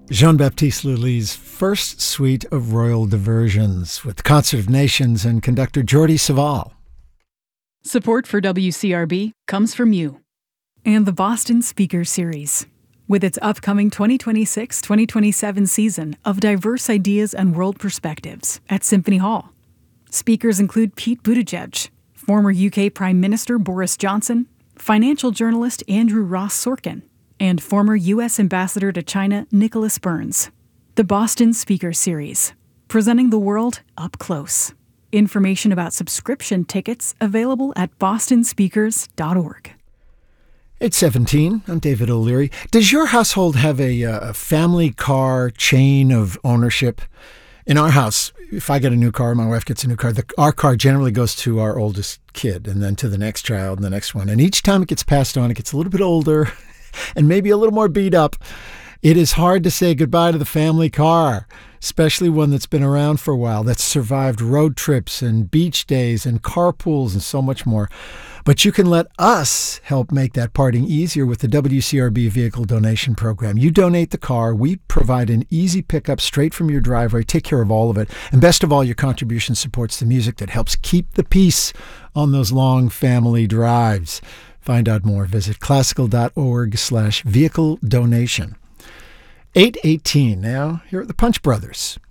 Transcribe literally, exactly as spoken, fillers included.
Jean-Baptiste Lully's first suite of royal diversions with the Concert of Nations and conductor Jordi Savall. Support for W C R B comes from you and the Boston Speaker Series. With its upcoming twenty twenty-six twenty twenty-seven season of diverse ideas and world perspectives at Symphony Hall. Speakers include Pete Buttigieg, former U K Prime Minister Boris Johnson, financial journalist Andrew Ross Sorkin, and former U S Ambassador to China Nicholas Burns. The Boston Speaker Series, presenting the world up close. Information about subscription tickets available at boston speakers dot org. eight seventeen, I'm David O'Leary. Does your household have a, a family car chain of ownership? In our house, if I get a new car, my wife gets a new car, the, our car generally goes to our oldest kid and then to the next child and the next one. And each time it gets passed on, it gets a little bit older and maybe a little more beat up. It is hard to say goodbye to the family car, especially one that's been around for a while, that's survived road trips and beach days and carpools and so much more. But you can let us help make that parting easier with the W C R B Vehicle Donation Program. You donate the car, we provide an easy pickup straight from your driveway, take care of all of it. And best of all, your contribution supports the music that helps keep the peace on those long family drives. Find out more. Visit classical.org slash vehicle donation. eight eighteen now, here at the Punch Brothers.